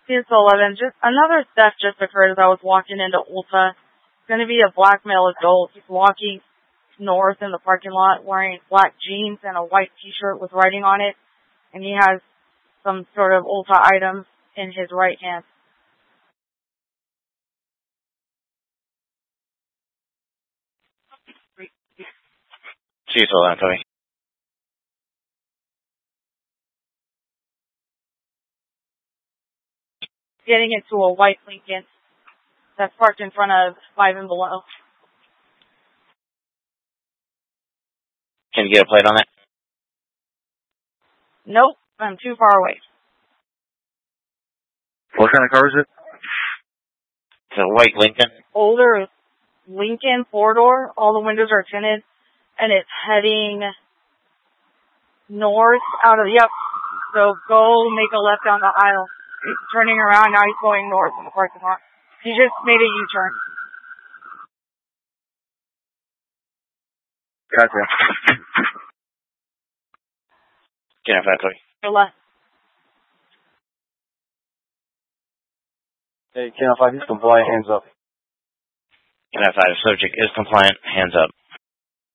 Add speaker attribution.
Speaker 1: CS11, just another theft just occurred as I was walking into Ulta. It's going to be a black male adult. He's walking north in the parking lot wearing black jeans and a white t-shirt with writing on it. And he has some sort of Ulta item in his right hand.
Speaker 2: CS11, Tony.
Speaker 1: Getting into a white Lincoln that's parked in front of Five and Below.
Speaker 2: Can you get a plate on it?
Speaker 1: Nope, I'm too far away.
Speaker 3: What kind of car is it?
Speaker 2: It's a white Lincoln.
Speaker 1: Older Lincoln, four-door. All the windows are tinted, and it's heading north out of, yep. So go make a left down the aisle. He's turning around, now he's going north in the parking lot. He just made a U-turn.
Speaker 3: Gotcha.
Speaker 2: Get in front, Tony.
Speaker 1: Your left.
Speaker 3: Hey, Ken, if I just compliant, hands up.
Speaker 2: Can I find a subject is compliant, hands up.